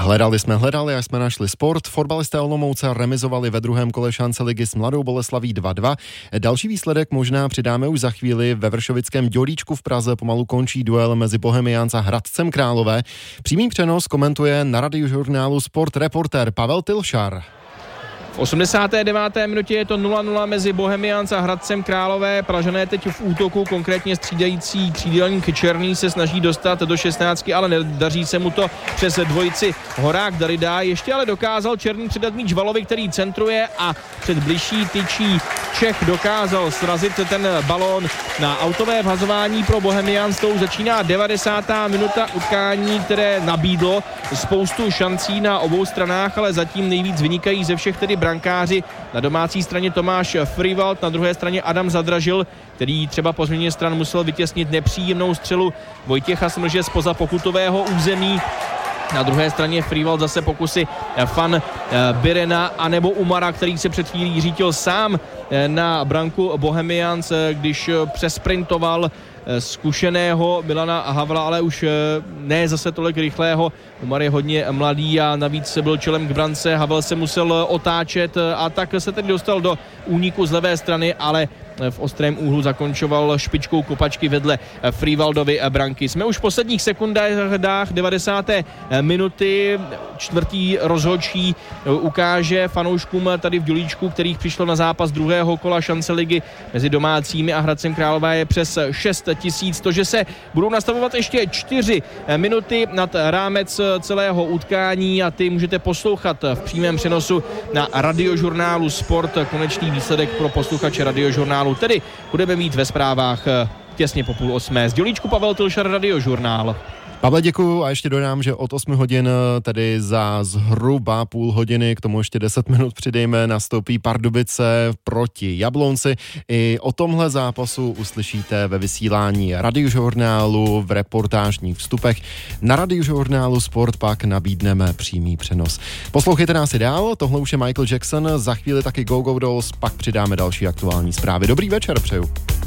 Hledali a jsme našli sport. Fotbalisté Olomouce remizovali ve druhém kole šance ligy s Mladou Boleslaví 2-2. Další výsledek možná přidáme už za chvíli. Ve Vršovickém Dělíčku v Praze pomalu končí duel mezi Bohemians a Hradcem Králové. Přímý přenos komentuje na Radiožurnálu Sport reportér Pavel Tilšar. V 89. minutě je to 0-0 mezi Bohemians a Hradcem Králové. Pražané teď v útoku, konkrétně střídající křídelník Černý se snaží dostat do 16, ale nedaří se mu to přes dvojici Horák Darida. Ještě ale dokázal Černý předat míč Valovi, který centruje a před bližší tyčí Čech dokázal srazit ten balón na autové vhazování pro Bohemians. To už začíná 90. minuta utkání, které nabídlo spoustu šancí na obou stranách, ale zatím nejvíc vynikají ze všech tedy brankáři. Na domácí straně Tomáš Frývald, na druhé straně Adam Zadražil, který třeba po změně stran musel vytěsnit nepříjemnou střelu Vojtěcha Smrže zpoza pokutového území. Na druhé straně Frývald zase pokusy Fan Birena anebo Umara, který se před chvílí řítil sám na branku Bohemians, když přesprintoval zkušeného Milana Havla, ale už ne zase tolik rychlého. Umar je hodně mladý a navíc byl čelem k brance. Havel se musel otáčet a tak se tedy dostal do úniku z levé strany, ale v ostrém úhlu zakončoval špičkou kopačky vedle Frývaldovy branky. Jsme už v posledních sekundách 90. minuty. Čtvrtý rozhodčí ukáže fanouškům tady v Dělíčku, kterých přišlo na zápas druhého kola šance ligy mezi domácími a Hradcem Králové je přes 6 000. To, že se budou nastavovat ještě 4 minuty nad rámec celého utkání a ty můžete poslouchat v přímém přenosu na Radiožurnálu Sport. Konečný výsledek pro posluchače Radiožurnálu tedy budeme mít ve zprávách těsně po 7:30. Z Dělíčku Pavel Tilšar, Radiožurnál. Pavle, děkuju a ještě dodám, že od 8 hodin, tedy za zhruba půl hodiny, k tomu ještě 10 minut přidejme, nastoupí Pardubice proti Jablonci. I o tomhle zápasu uslyšíte ve vysílání Radiožurnálu v reportážních vstupech. Na Radiožurnálu Sport pak nabídneme přímý přenos. Poslouchejte nás i dál, tohle už je Michael Jackson, za chvíli taky Go Go Dolls, pak přidáme další aktuální zprávy. Dobrý večer přeju.